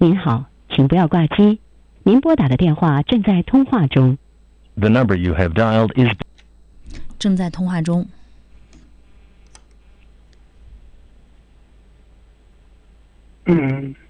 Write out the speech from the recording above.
您好，请不要挂机，您拨打的电话正在通话中。 The number you have dialed is 正在通话中。 嗯，